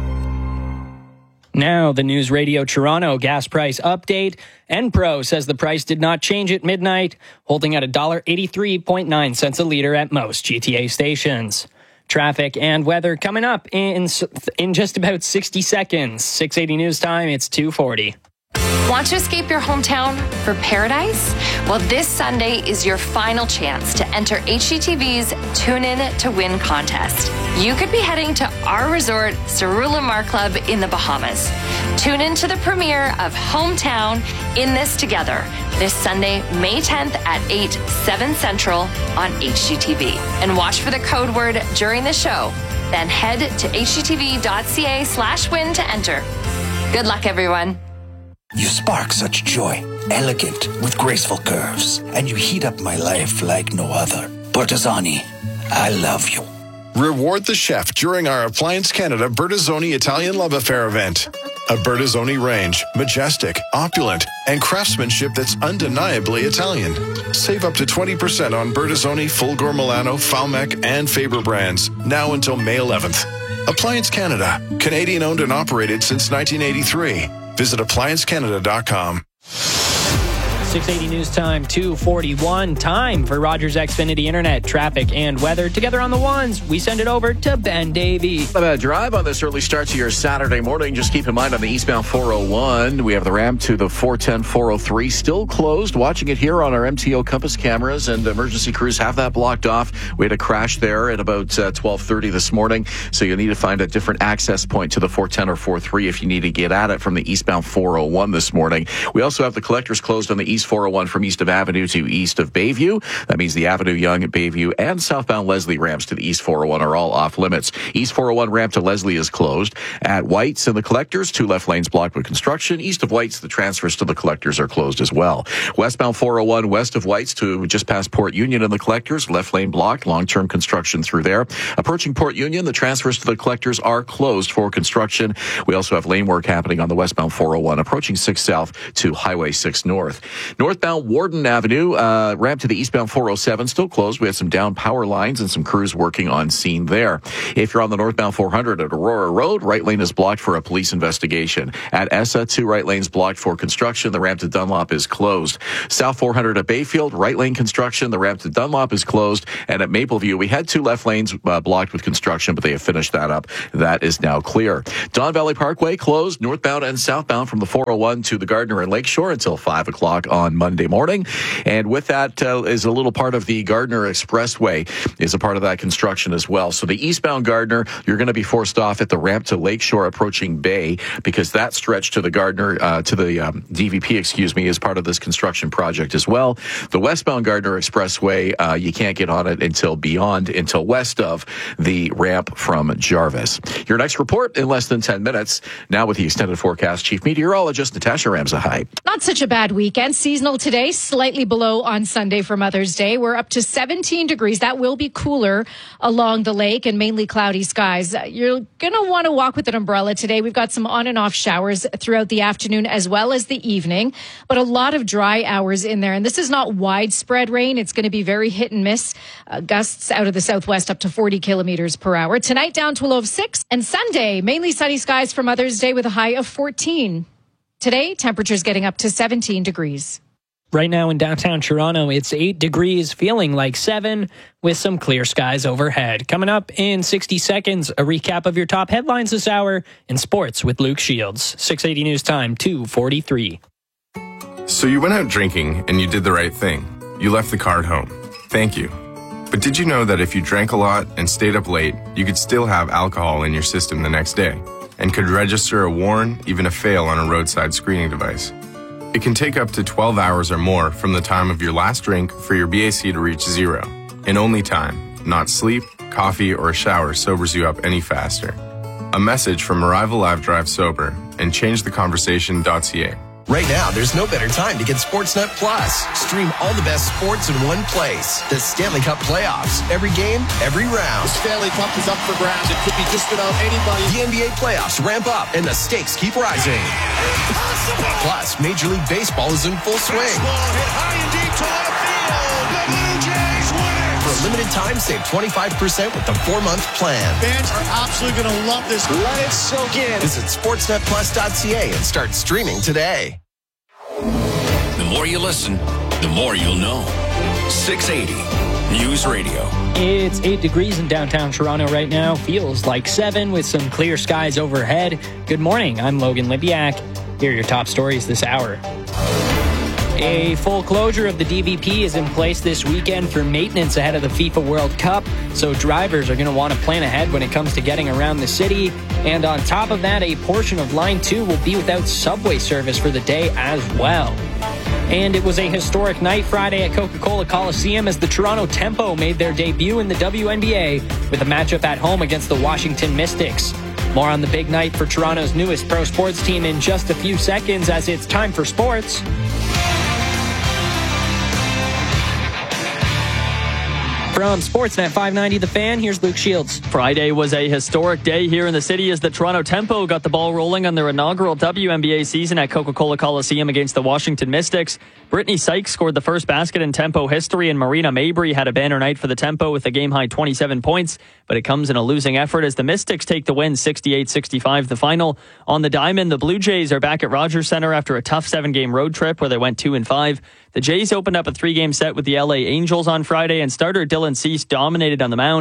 Speaker 3: Now, the News Radio Toronto gas price update. Enpro says the price did not change at midnight, holding at $1.83.9 a liter at most GTA stations. Traffic and weather coming up in just about 60 seconds. 680 News Time, it's 2:40.
Speaker 6: Want to escape your hometown for paradise? Well, this Sunday is your final chance to enter HGTV's Tune In to Win contest. You could be heading to our resort, Cerula Mar Club in the Bahamas. Tune in to the premiere of Hometown In This Together this Sunday, May 10th at 8, 7 Central on HGTV. And watch for the code word during the show. Then head to hgtv.ca/win to enter. Good luck, everyone.
Speaker 8: You spark such joy, elegant with graceful curves, and you heat up my life like no other. Bertazzoni, I love you.
Speaker 11: Reward the chef during our Appliance Canada Bertazzoni Italian Love Affair event. A Bertazzoni range, majestic, opulent, and craftsmanship that's undeniably Italian. Save up to 20% on Bertazzoni, Fulgor Milano, Falmec, and Faber brands, now until May 11th. Appliance Canada, Canadian owned and operated since 1983. Visit appliancecanada.com.
Speaker 3: 680 News Time, 2:41. Time for Rogers Xfinity Internet, traffic, and weather. Together on the ones, we send it over to Ben Davey.
Speaker 1: Drive on this early start to your Saturday morning. Just keep in mind on the eastbound 401, we have the ramp to the 410, 403 still closed. Watching it here on our MTO Compass cameras, and emergency crews have that blocked off. We had a crash there at about 12:30 this morning, so you'll need to find a different access point to the 410 or 43 if you need to get at it from the eastbound 401 this morning. We also have the collectors closed on the east East 401 from east of Avenue to east of Bayview. That means the Avenue Yonge, Bayview, and southbound Leslie ramps to the East 401 are all off limits. East 401 ramp to Leslie is closed. At White's and the Collectors, 2 left lanes blocked with construction. East of White's, the transfers to the Collectors are closed as well. Westbound 401 west of White's to just past Port Union and the Collectors, left lane blocked, long-term construction through there. Approaching Port Union, the transfers to the Collectors are closed for construction. We also have lane work happening on the westbound 401, approaching 6 South to Highway 6 North. Northbound Warden Avenue, ramp to the eastbound 407, still closed. We had some down power lines and some crews working on scene there. If you're on the northbound 400 at Aurora Road, right lane is blocked for a police investigation. At ESSA, 2 right lanes blocked for construction. The ramp to Dunlop is closed. South 400 at Bayfield, right lane construction. The ramp to Dunlop is closed. And at Mapleview, we had 2 left lanes blocked with construction, but they have finished that up. That is now clear. Don Valley Parkway closed northbound and southbound from the 401 to the Gardner and Lakeshore until 5 o'clock on Monday morning. And with that is a little part of the Gardner Expressway is a part of that construction as well. So the eastbound Gardner, you're going to be forced off at the ramp to Lakeshore approaching Bay because that stretch to the Gardner, to the DVP, is part of this construction project as well. The westbound Gardner Expressway, you can't get on it until west of the ramp from Jarvis. Your next report in less than 10 minutes. Now with the extended forecast, Chief Meteorologist Natasha Ramsahai.
Speaker 2: Not such a bad weekend. Seasonal today, slightly below on Sunday for Mother's Day. We're up to 17 degrees. That will be cooler along the lake and mainly cloudy skies. You're going to want to walk with an umbrella today. We've got some on and off showers throughout the afternoon as well as the evening, but a lot of dry hours in there. And this is not widespread rain. It's going to be very hit and miss. Gusts out of the southwest up to 40 kilometers per hour. Tonight down to a low of 6. And Sunday, mainly sunny skies for Mother's Day with a high of 14. Today, temperatures getting up to 17 degrees.
Speaker 3: Right now in downtown Toronto, it's 8 degrees, feeling like 7 with some clear skies overhead. Coming up in 60 seconds, a recap of your top headlines this hour in sports with Luke Shields. 680 News Time, 2:43.
Speaker 9: So you went out drinking and you did the right thing. You left the car at home. Thank you. But did you know that if you drank a lot and stayed up late, you could still have alcohol in your system the next day and could register a warn, even a fail on a roadside screening device? It can take up to 12 hours or more from the time of your last drink for your BAC to reach 0. And only time, not sleep, coffee, or a shower sobers you up any faster. A message from Arrival Live Drive Sober and ChangeTheConversation.ca.
Speaker 12: Right now, there's no better time to get Sportsnet Plus. Stream all the best sports in one place. The Stanley Cup playoffs. Every game, every round.
Speaker 13: The Stanley Cup is up for grabs. It could be just about anybody.
Speaker 12: The NBA playoffs ramp up and the stakes keep rising. Impossible. Plus, Major League Baseball is in full swing.
Speaker 13: Baseball hit high and deep to left field. The Blue Jays win it.
Speaker 12: For a limited time, save 25% with the 4-month plan.
Speaker 13: Fans are absolutely going to love this. Let it soak in.
Speaker 12: Visit SportsNetPlus.ca and start streaming today.
Speaker 25: The more you listen, the more you'll know. 680 News Radio.
Speaker 3: It's 8 degrees in downtown Toronto right now. Feels like 7 with some clear skies overhead. Good morning. I'm Logan Libiak. Here are your top stories this hour. A full closure of the DVP is in place this weekend for maintenance ahead of the FIFA World Cup, so drivers are going to want to plan ahead when it comes to getting around the city. And on top of that, a portion of Line 2 will be without subway service for the day as well. And it was a historic night Friday at Coca-Cola Coliseum as the Toronto Tempo made their debut in the WNBA with a matchup at home against the Washington Mystics. More on the big night for Toronto's newest pro sports team in just a few seconds as it's time for sports. From Sportsnet 590 The Fan, here's Luke Shields.
Speaker 7: Friday was a historic day here in the city as the Toronto Tempo got the ball rolling on their inaugural WNBA season at Coca-Cola Coliseum against the Washington Mystics. Brittany Sykes scored the first basket in Tempo history, and Marina Mabry had a banner night for the Tempo with a game-high 27 points. But it comes in a losing effort as the Mystics take the win 68-65 the final. On the diamond, the Blue Jays are back at Rogers Center after a tough 7-game road trip where they went 2-5. The Jays opened up a 3-game set with the LA Angels on Friday, and starter Dylan Cease dominated on the mound.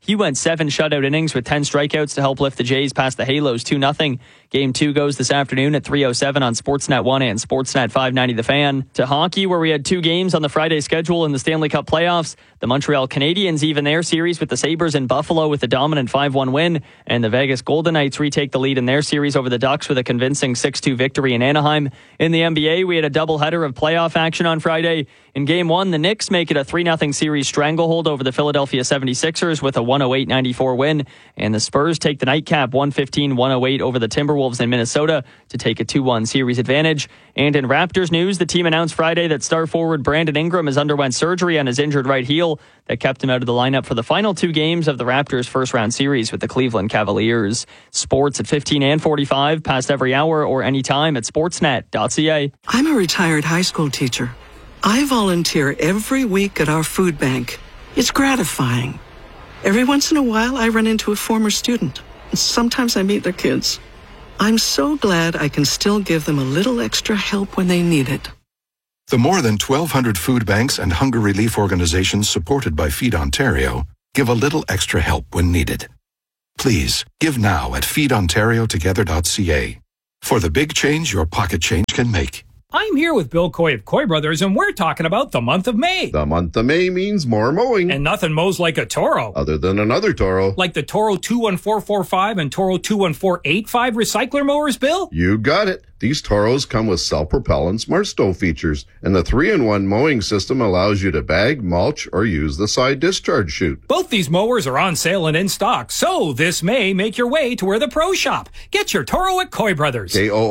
Speaker 7: He went 7 shutout innings with 10 strikeouts to help lift the Jays past the Halos 2-0. Game 2 goes this afternoon at 3:07 on Sportsnet 1 and Sportsnet 590 The Fan. To hockey, where we had 2 games on the Friday schedule in the Stanley Cup playoffs. The Montreal Canadiens even their series with the Sabres in Buffalo with a dominant 5-1 win. And the Vegas Golden Knights retake the lead in their series over the Ducks with a convincing 6-2 victory in Anaheim. In the NBA, we had a doubleheader of playoff action on Friday. In Game 1, the Knicks make it a 3-0 series stranglehold over the Philadelphia 76ers with a 108-94 win. And the Spurs take the nightcap 115-108 over the Timberwolves in Minnesota to take a 2-1 series advantage. And in Raptors news, the team announced Friday that star forward Brandon Ingram has underwent surgery on his injured right heel that kept him out of the lineup for the final 2 games of the Raptors' first-round series with the Cleveland Cavaliers. Sports at 15 and 45, past every hour or anytime at sportsnet.ca.
Speaker 10: I'm a retired high school teacher. I volunteer every week at our food bank. It's gratifying. Every once in a while, I run into a former student. Sometimes I meet their kids. I'm so glad I can still give them a little extra help when they need it.
Speaker 14: The more than 1,200 food banks and hunger relief organizations supported by Feed Ontario give a little extra help when needed. Please, give now at feedontariotogether.ca for the big change your pocket change can make.
Speaker 15: I'm here with Bill Coy of Coy Brothers, and we're talking about the month of May.
Speaker 16: The month of May means more mowing.
Speaker 15: And nothing mows like a Toro.
Speaker 16: Other than another Toro.
Speaker 15: Like the Toro 21445 and Toro 21485 recycler mowers, Bill?
Speaker 16: You got it. These Toros come with self-propellant Smart Stow features, and the 3-in-1 mowing system allows you to bag, mulch, or use the side discharge chute.
Speaker 15: Both these mowers are on sale and in stock, so this May, make your way to where the pros shop. Get your Toro at Coy Brothers.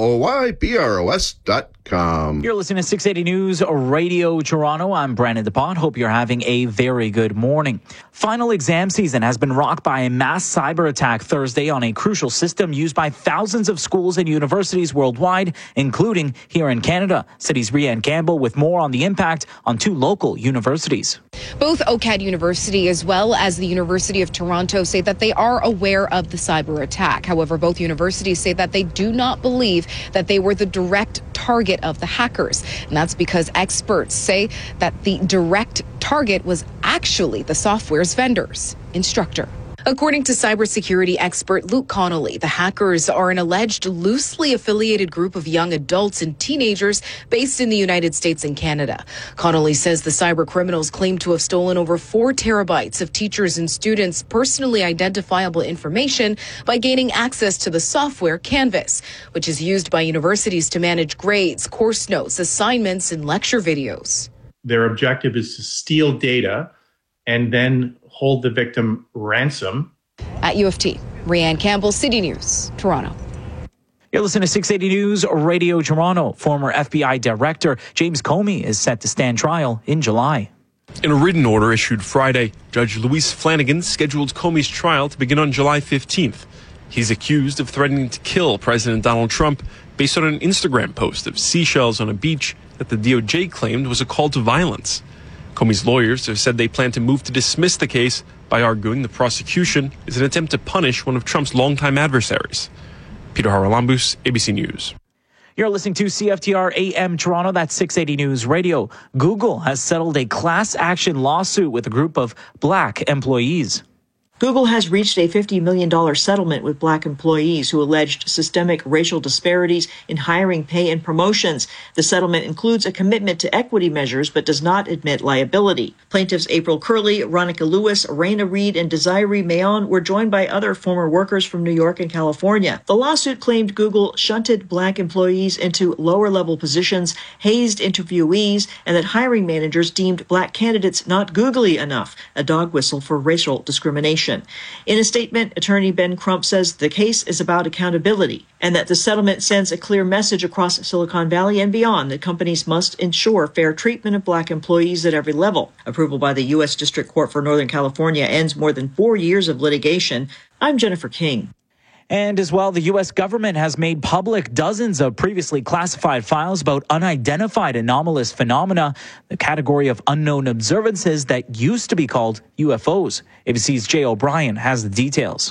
Speaker 16: KOOYBROS.com.
Speaker 17: You're listening to 680 News Radio Toronto. I'm Brandon DePont. Hope you're having a very good morning. Final exam season has been rocked by a mass cyber attack Thursday on a crucial system used by thousands of schools and universities worldwide, including here in Canada. City's Rianne Campbell with more on the impact on 2 local universities.
Speaker 19: Both OCAD University as well as the University of Toronto say that they are aware of the cyber attack. However, both universities say that they do not believe that they were the direct target of the hackers. And that's because experts say that the direct target was actually the software's vendor's instructor. According to cybersecurity expert Luke Connolly, the hackers are an alleged loosely affiliated group of young adults and teenagers based in the United States and Canada. Connolly says the cyber criminals claim to have stolen over 4 terabytes of teachers' and students' personally identifiable information by gaining access to the software Canvas, which is used by universities to manage grades, course notes, assignments, and lecture videos.
Speaker 20: Their objective is to steal data and then hold the victim ransom.
Speaker 19: At UFT, Rianne Campbell, City News, Toronto.
Speaker 17: You're listening to 680 News Radio Toronto. Former FBI Director James Comey is set to stand trial in July.
Speaker 22: In a written order issued Friday, Judge Louise Flanagan scheduled Comey's trial to begin on July 15th. He's accused of threatening to kill President Donald Trump based on an Instagram post of seashells on a beach that the DOJ claimed was a call to violence. Comey's lawyers have said they plan to move to dismiss the case by arguing the prosecution is an attempt to punish one of Trump's longtime adversaries. Peter Haralambous, ABC News.
Speaker 17: You're listening to CFTR AM Toronto. That's 680 News Radio. Google has settled a class action lawsuit with a group of Black employees.
Speaker 29: Google has reached a $50 million settlement with Black employees who alleged systemic racial disparities in hiring, pay, and promotions. The settlement includes a commitment to equity measures but does not admit liability. Plaintiffs April Curley, Ronica Lewis, Raina Reed, and Desiree Mayon were joined by other former workers from New York and California. The lawsuit claimed Google shunted Black employees into lower-level positions, hazed interviewees, and that hiring managers deemed Black candidates not googly enough, a dog whistle for racial discrimination. In a statement, attorney Ben Crump says the case is about accountability and that the settlement sends a clear message across Silicon Valley and beyond that companies must ensure fair treatment of Black employees at every level. Approval by the U.S. District Court for Northern California ends more than 4 years of litigation. I'm Jennifer King.
Speaker 17: And as well, the U.S. government has made public dozens of previously classified files about unidentified anomalous phenomena, the category of unknown observances that used to be called UFOs. ABC's Jay O'Brien has the details.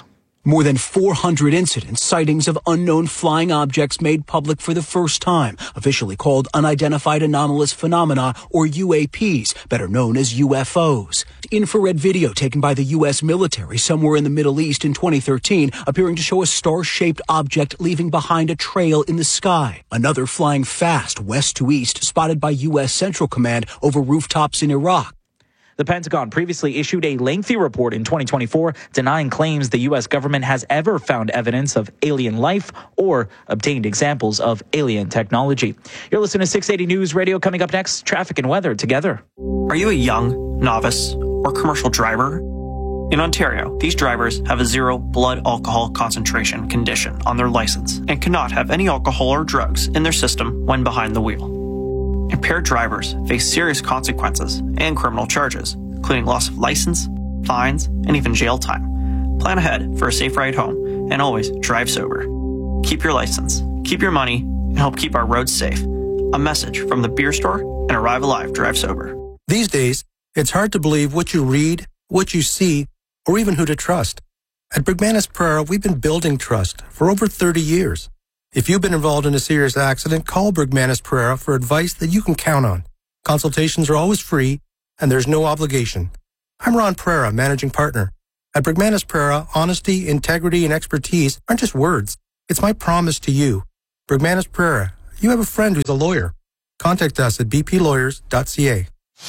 Speaker 4: More than 400 incidents, sightings of unknown flying objects made public for the first time, officially called Unidentified Anomalous Phenomena, or UAPs, better known as UFOs. Infrared video taken by the U.S. military somewhere in the Middle East in 2013, appearing to show a star-shaped object leaving behind a trail in the sky. Another flying fast west to east, spotted by U.S. Central Command over rooftops in Iraq.
Speaker 17: The Pentagon previously issued a lengthy report in 2024 denying claims the U.S. government has ever found evidence of alien life or obtained examples of alien technology. You're listening to 680 News Radio. Coming up next, traffic and weather together.
Speaker 5: Are you a young, novice, or commercial driver? In Ontario, these drivers have a 0 blood alcohol concentration condition on their license and cannot have any alcohol or drugs in their system when behind the wheel. Impaired drivers face serious consequences and criminal charges, including loss of license, fines, and even jail time. Plan ahead for a safe ride home and always drive sober. Keep your license, keep your money, and help keep our roads safe. A message from the Beer Store and Arrive Alive Drive Sober.
Speaker 18: These days, it's hard to believe what you read, what you see, or even who to trust. At Bergmanis Prera, we've been building trust for over 30 years. If you've been involved in a serious accident, call Bergmanis Prera for advice that you can count on. Consultations are always free, and there's no obligation. I'm Ron Prera, managing partner. At Bergmanis Prera, honesty, integrity, and expertise aren't just words. It's my promise to you. Bergmanis Prera, you have a friend who's a lawyer. Contact us at bplawyers.ca.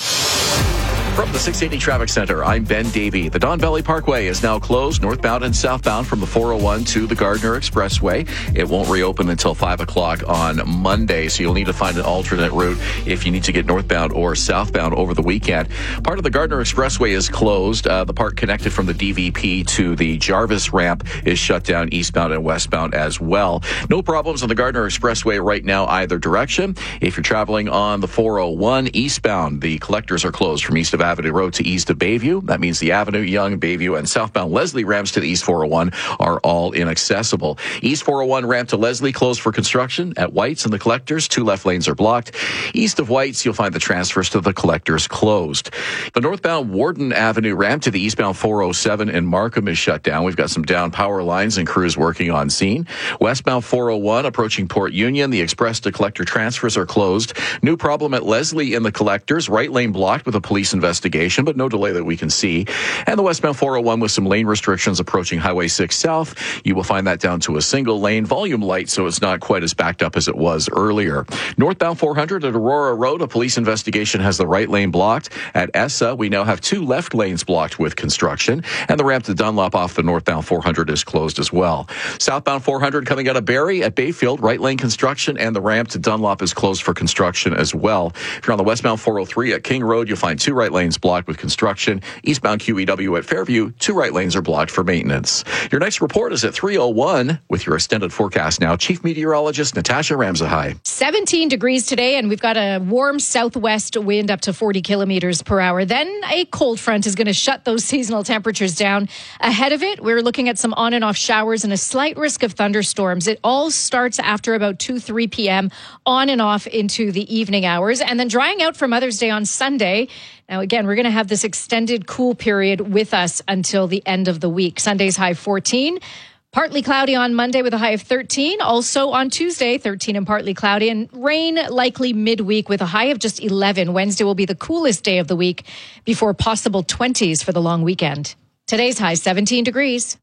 Speaker 1: From the 680 Traffic Center, I'm Ben Davey. The Don Valley Parkway is now closed northbound and southbound from the 401 to the Gardner Expressway. It won't reopen until 5 o'clock on Monday, so you'll need to find an alternate route if you need to get northbound or southbound over the weekend. Part of the Gardner Expressway is closed. The part connected from the DVP to the Jarvis ramp is shut down eastbound and westbound as well. No problems on the Gardner Expressway right now either direction. If you're traveling on the 401 eastbound, the collectors are closed from east of Avenue Road to east of Bayview. That means the Avenue, Yonge, Bayview, and southbound Leslie ramps to the East 401 are all inaccessible. East 401 ramp to Leslie closed for construction. At White's and the collectors, 2 left lanes are blocked. East of White's, you'll find the transfers to the collectors closed. The northbound Warden Avenue ramp to the eastbound 407 in Markham is shut down. We've got some down power lines and crews working on scene. Westbound 401 approaching Port Union, the express to collector transfers are closed. New problem at Leslie in the collectors, right lane blocked with a police investigation, but no delay that we can see. And the westbound 401 with some lane restrictions approaching Highway 6 South. You will find that down to a single lane, volume light, so it's not quite as backed up as it was earlier. Northbound 400 at Aurora Road, a police investigation has the right lane blocked. At ESSA, we now have 2 left lanes blocked with construction, and the ramp to Dunlop off the northbound 400 is closed as well. Southbound 400 coming out of Barrie at Bayfield, right lane construction, and the ramp to Dunlop is closed for construction as well. If you're on the westbound 403 at King Road, you'll find 2 right lanes blocked with construction. Eastbound QEW at Fairview, 2 right lanes are blocked for maintenance. Your next report is at 3:01 with your extended forecast now. Chief Meteorologist Natasha Ramsahai.
Speaker 2: 17 degrees today, and we've got a warm southwest wind up to 40 kilometers per hour. Then a cold front is going to shut those seasonal temperatures down. Ahead of it, we're looking at some on and off showers and a slight risk of thunderstorms. It all starts after about 2-3 p.m. on and off into the evening hours, and then drying out for Mother's Day on Sunday. Now, again, we're going to have this extended cool period with us until the end of the week. Sunday's high 14. Partly cloudy on Monday with a high of 13. Also on Tuesday, 13 and partly cloudy. And rain likely midweek with a high of just 11. Wednesday will be the coolest day of the week before possible 20s for the long weekend. Today's high 17 degrees.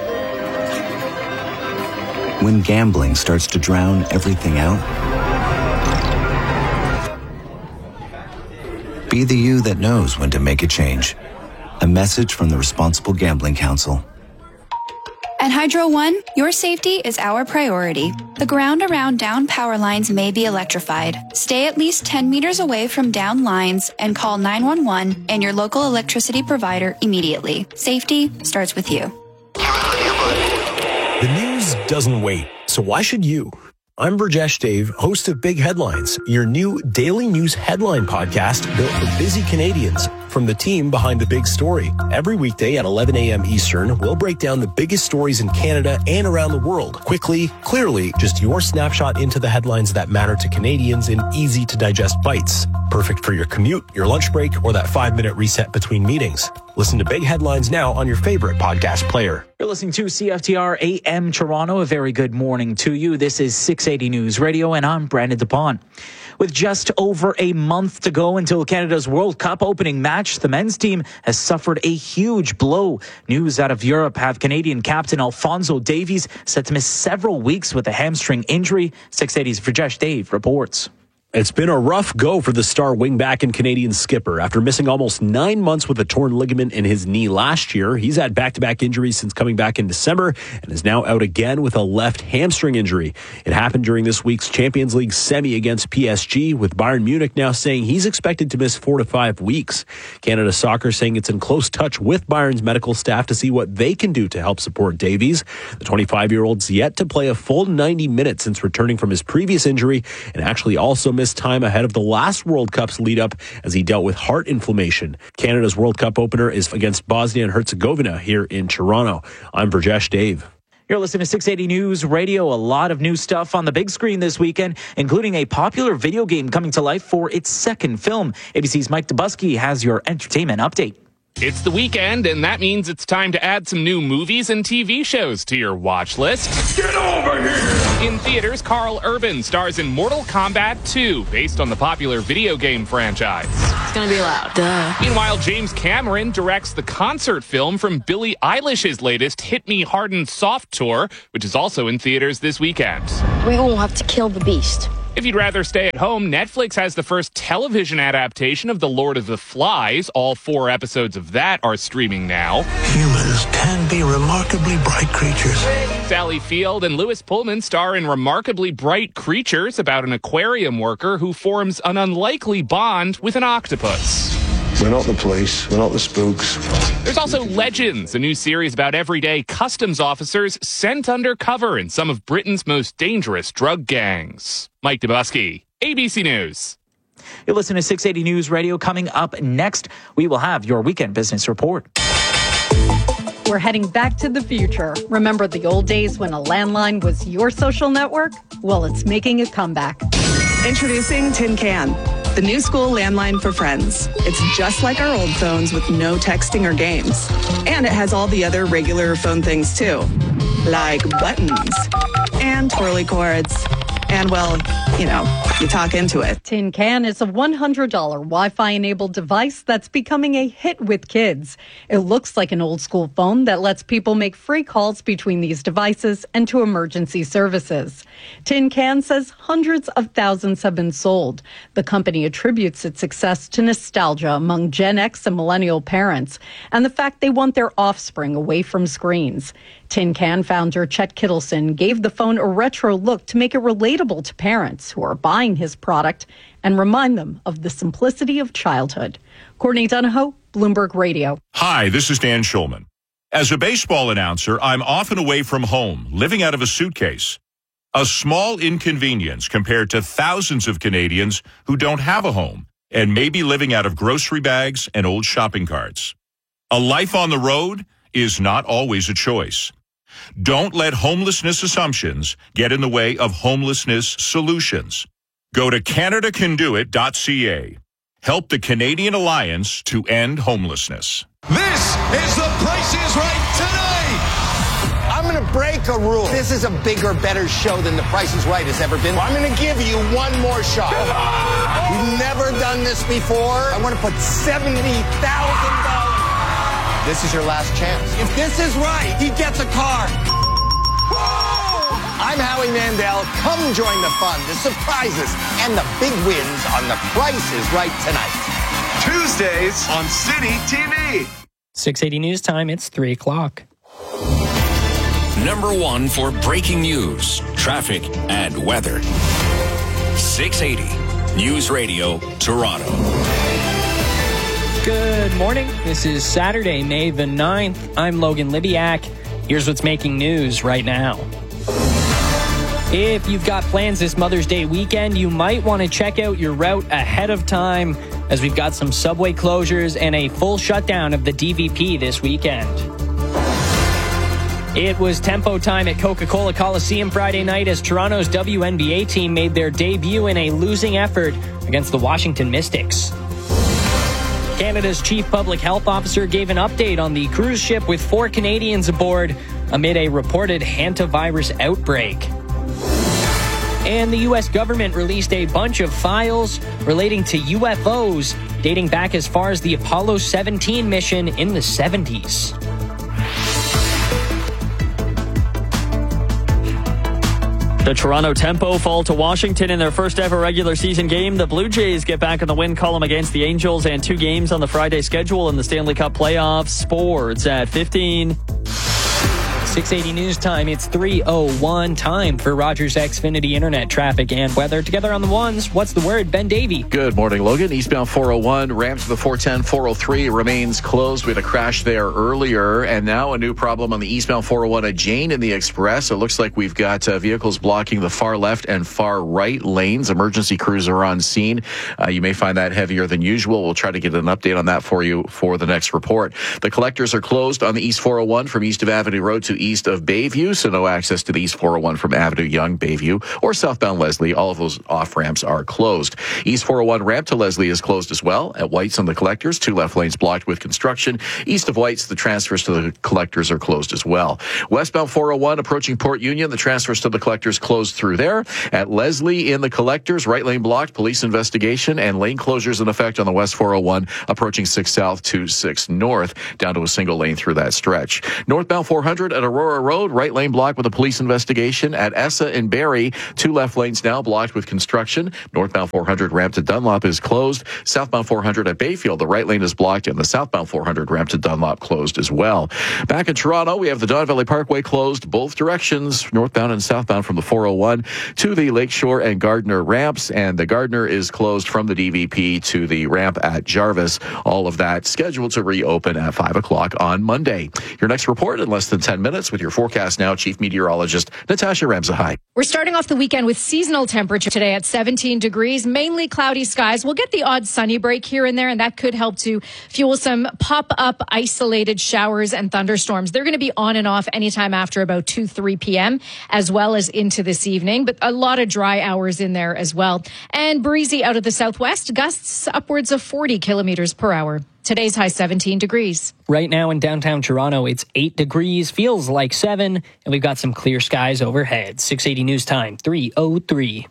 Speaker 21: When gambling starts to drown everything out, be the you that knows when to make a change. A message from the Responsible Gambling Council.
Speaker 23: At Hydro One, your safety is our priority. The ground around down power lines may be electrified. Stay at least 10 meters away from down lines and call 911 and your local electricity provider immediately. Safety starts with you.
Speaker 24: The news doesn't wait, so why should you? I'm Burjesh Dave, host of Big Headlines, your new daily news headline podcast built for busy Canadians from the team behind the big story. Every weekday at 11 a.m. Eastern, we'll break down the biggest stories in Canada and around the world. Quickly, clearly, just your snapshot into the headlines that matter to Canadians in easy-to-digest bites. Perfect for your commute, your lunch break, or that 5-minute reset between meetings. Listen to Big Headlines now on your favorite podcast player.
Speaker 17: You're listening to CFTR AM Toronto. A very good morning to you. This is 680 News Radio, and I'm Brandon DePaun. With just over a month to go until Canada's World Cup opening match, the men's team has suffered a huge blow. News out of Europe have Canadian captain Alphonso Davies set to miss several weeks with a hamstring injury. 680's Vrajesh Dave reports.
Speaker 24: It's been a rough go for the star wingback and Canadian skipper. After missing almost 9 months with a torn ligament in his knee last year, he's had back-to-back injuries since coming back in December and is now out again with a left hamstring injury. It happened during this week's Champions League semi against PSG, with Bayern Munich now saying he's expected to miss 4 to 5 weeks. Canada Soccer saying it's in close touch with Bayern's medical staff to see what they can do to help support Davies. The 25-year-old's yet to play a full 90 minutes since returning from his previous injury, and actually also missed time ahead of the last World Cup's lead-up as he dealt with heart inflammation. Canada's World Cup opener is against Bosnia and Herzegovina here in Toronto. I'm Vrajesh Dave.
Speaker 17: You're listening to 680 News Radio. A lot of new stuff on the big screen this weekend, including a popular video game coming to life for its second film. ABC's Mike Dubusky has your entertainment update.
Speaker 6: It's the weekend, and that means it's time to add some new movies and TV shows to your watch list. Get over here! In theaters, Carl Urban stars in Mortal Kombat 2, based on the popular video game franchise.
Speaker 8: It's gonna be loud. Duh.
Speaker 6: Meanwhile, James Cameron directs the concert film from Billie Eilish's latest Hit Me Hard and Soft tour, which is also in theaters this weekend.
Speaker 8: We all have to kill the beast.
Speaker 6: If you'd rather stay at home, Netflix has the first television adaptation of The Lord of the Flies. All 4 episodes of that are streaming now.
Speaker 9: Humans can be remarkably bright creatures.
Speaker 6: Sally Field and Lewis Pullman star in Remarkably Bright Creatures, about an aquarium worker who forms an unlikely bond with an octopus.
Speaker 9: We're not the police. We're not the spooks.
Speaker 6: There's also Legends, a new series about everyday customs officers sent undercover in some of Britain's most dangerous drug gangs. Mike Dubusky, ABC News.
Speaker 17: You'll listen to 680 News Radio. Coming up next, we will have your weekend business report.
Speaker 11: We're heading back to the future. Remember the old days when a landline was your social network? Well, it's making a comeback.
Speaker 12: Introducing Tin Can, the new school landline for friends. It's just like our old phones with no texting or games. And it has all the other regular phone things too, like buttons and twirly cords. And, well, you know, you talk into it.
Speaker 11: Tin Can is a $100 Wi-Fi enabled device that's becoming a hit with kids. It looks like an old school phone that lets people make free calls between these devices and to emergency services. Tin Can says hundreds of thousands have been sold. The company attributes its success to nostalgia among Gen X and millennial parents and the fact they want their offspring away from screens. Tin Can founder Chet Kittleson gave the phone a retro look to make it relatable to parents who are buying his product and remind them of the simplicity of childhood. Courtney Donahoe, Bloomberg Radio.
Speaker 13: Hi, this is Dan Schulman. As a baseball announcer, I'm often away from home, living out of a suitcase. A small inconvenience compared to thousands of Canadians who don't have a home and may be living out of grocery bags and old shopping carts. A life on the road is not always a choice. Don't let homelessness assumptions get in the way of homelessness solutions. Go to CanadaCanDoIt.ca. Help the Canadian Alliance to end homelessness.
Speaker 26: This is The Price is Right tonight.
Speaker 27: I'm going to break a rule. This is a bigger, better show than The Price is Right has ever been. I'm going to give you one more shot. We've never done this before. I want to put $70,000. This is your last chance. If this is right, he gets a car. Whoa! I'm Howie Mandel. Come join the fun, the surprises, and the big wins on The Price is Right tonight.
Speaker 26: Tuesdays on City TV.
Speaker 3: 680 News Time, it's 3 o'clock.
Speaker 25: Number 1 for breaking news, traffic, and weather. 680 News Radio, Toronto.
Speaker 3: Good morning. This is Saturday, May the 9th. I'm Logan Libiak. Here's what's making news right now. If you've got plans this Mother's Day weekend, you might want to check out your route ahead of time, as we've got some subway closures and a full shutdown of the DVP this weekend. It was tempo time at Coca-Cola Coliseum Friday night as Toronto's WNBA team made their debut in a losing effort against the Washington Mystics. Canada's chief public health officer gave an update on the cruise ship with 4 Canadians aboard amid a reported hantavirus outbreak. And the U.S. government released a bunch of files relating to UFOs dating back as far as the Apollo 17 mission in the 70s.
Speaker 7: The Toronto Tempo fall to Washington in their first ever regular season game. The Blue Jays get back in the win column against the Angels and 2 games on the Friday schedule in the Stanley Cup playoffs. Sports at 15.
Speaker 3: 680 News Time. It's 3:01 time for Rogers Xfinity Internet traffic and weather. Together on the ones, what's the word? Ben Davey.
Speaker 1: Good morning, Logan. Eastbound 401, ramp to the 410, 403 remains closed. We had a crash there earlier, and now a new problem on the eastbound 401 at Jane in the Express. It looks like we've got vehicles blocking the far left and far right lanes. Emergency crews are on scene. You may find that heavier than usual. We'll try to get an update on that for you for the next report. The collectors are closed on the East 401 from east of Avenue Road to east of Bayview, so no access to the East 401 from Avenue Yonge, Bayview, or southbound Leslie. All of those off-ramps are closed. East 401 ramp to Leslie is closed as well. At White's on the collectors, 2 left lanes blocked with construction. East of White's, the transfers to the collectors are closed as well. Westbound 401 approaching Port Union, the transfers to the collectors closed through there. At Leslie in the collectors, right lane blocked, police investigation, and lane closures in effect on the West 401 approaching 6 South to 6 North, down to a single lane through that stretch. Northbound 400 at Aurora Road, right lane blocked with a police investigation. At Essa and Barrie, 2 left lanes now blocked with construction. Northbound 400 ramp to Dunlop is closed. Southbound 400 at Bayfield, the right lane is blocked, and the southbound 400 ramp to Dunlop closed as well. Back in Toronto, we have the Don Valley Parkway closed both directions, northbound and southbound from the 401 to the Lakeshore and Gardner ramps, and the Gardner is closed from the DVP to the ramp at Jarvis. All of that scheduled to reopen at 5 o'clock on Monday. Your next report in less than 10 minutes with your forecast now, Chief Meteorologist Natasha Ramsahai.
Speaker 2: We're starting off the weekend with seasonal temperature today at 17 degrees, mainly cloudy skies. We'll get the odd sunny break here and there, and that could help to fuel some pop-up isolated showers and thunderstorms. They're going to be on and off anytime after about 3 p.m., as well as into this evening, but a lot of dry hours in there as well. And breezy out of the southwest, gusts upwards of 40 kilometers per hour. Today's high 17 degrees.
Speaker 3: Right now in downtown Toronto, it's 8 degrees, feels like 7, and we've got some clear skies overhead. 680 News Time, 3:03.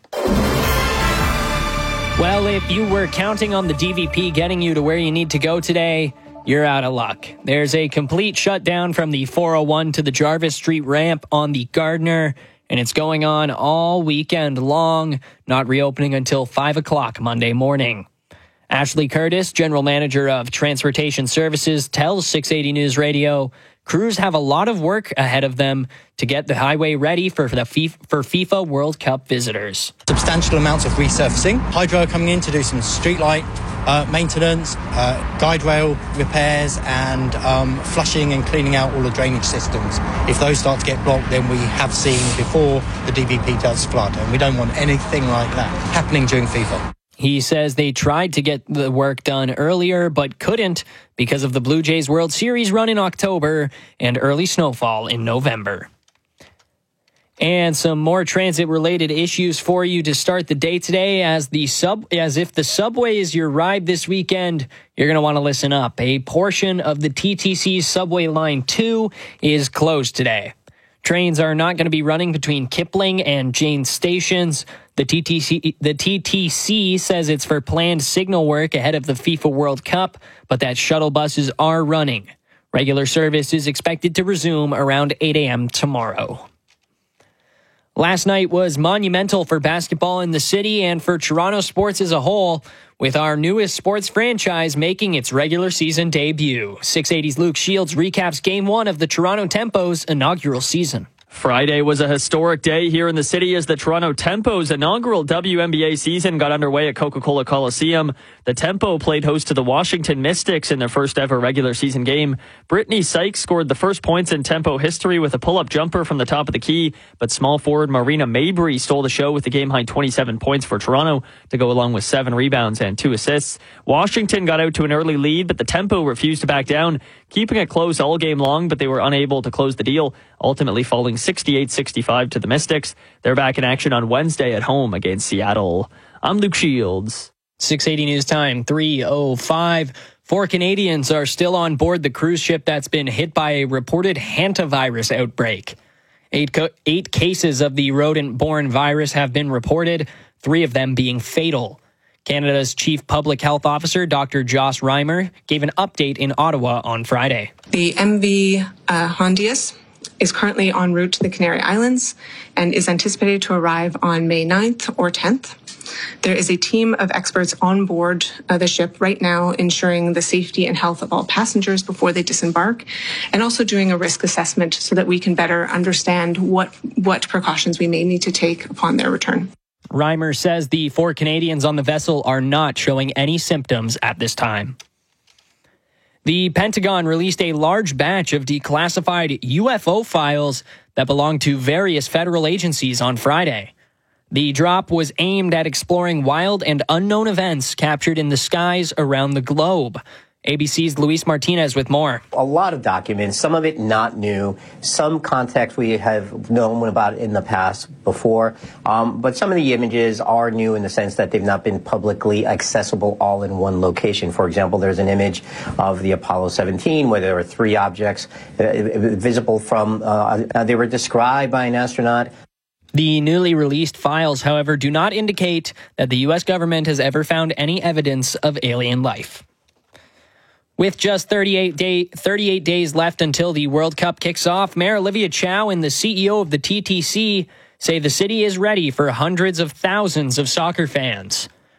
Speaker 3: Well, if you were counting on the DVP getting you to where you need to go today, you're out of luck. There's a complete shutdown from the 401 to the Jarvis Street ramp on the Gardner, and it's going on all weekend long, not reopening until 5 o'clock Monday morning. Ashley Curtis, General Manager of Transportation Services, tells 680 News Radio, crews have a lot of work ahead of them to get the highway ready for FIFA World Cup visitors.
Speaker 10: Substantial amounts of resurfacing. Hydro coming in to do some streetlight maintenance, guide rail repairs, and flushing and cleaning out all the drainage systems. If those start to get blocked, then we have seen before the DVP does flood, and we don't want anything like that happening during FIFA.
Speaker 3: He says they tried to get the work done earlier, but couldn't because of the Blue Jays World Series run in October and early snowfall in November. And some more transit-related issues for you to start the day today. As if the subway is your ride this weekend, you're going to want to listen up. A portion of the TTC subway line 2 is closed today. Trains are not going to be running between Kipling and Jane stations. The TTC says it's for planned signal work ahead of the FIFA World Cup, but that shuttle buses are running. Regular service is expected to resume around 8 a.m. tomorrow. Last night was monumental for basketball in the city and for Toronto sports as a whole, with our newest sports franchise making its regular season debut. 680's Luke Shields recaps Game 1 of the Toronto Tempo's inaugural season.
Speaker 7: Friday was a historic day here in the city as the Toronto Tempo's inaugural WNBA season got underway at Coca-Cola Coliseum. The Tempo played host to the Washington Mystics in their first ever regular season game. Brittany Sykes scored the first points in Tempo history with a pull-up jumper from the top of the key, but small forward Marina Mabry stole the show with the game-high 27 points for Toronto to go along with 7 rebounds and 2 assists. Washington got out to an early lead, but the Tempo refused to back down. keeping it close all game long, but they were unable to close the deal, ultimately falling 68-65 to the Mystics. They're back in action on Wednesday at home against Seattle. I'm Luke Shields.
Speaker 3: 6:80 news time, 3:05. 4 Canadians are still on board the cruise ship that's been hit by a reported hantavirus outbreak. 8 cases of the rodent-borne virus have been reported, 3 of them being fatal. Canada's Chief Public Health Officer, Dr. Joss Reimer, gave an update in Ottawa on Friday.
Speaker 4: The MV Hondius is currently en route to the Canary Islands and is anticipated to arrive on May 9th or 10th. There is a team of experts on board the ship right now ensuring the safety and health of all passengers before they disembark, and also doing a risk assessment so that we can better understand what precautions we may need to take upon their return.
Speaker 3: Reimer says the 4 Canadians on the vessel are not showing any symptoms at this time. The Pentagon released a large batch of declassified UFO files that belong to various federal agencies on Friday. The drop was aimed at exploring wild and unknown events captured in the skies around the globe. ABC's Luis Martinez with more.
Speaker 14: A lot of documents, some of it not new, some context we have known about in the past before, but some of the images are new in the sense that they've not been publicly accessible all in one location. For example, there's an image of the Apollo 17 where there were 3 objects visible from, they were described by an astronaut.
Speaker 3: The newly released files, however, do not indicate that the U.S. government has ever found any evidence of alien life. With just 38 days left until the World Cup kicks off, Mayor Olivia Chow and the CEO of the TTC say the city is ready for hundreds of thousands of soccer fans.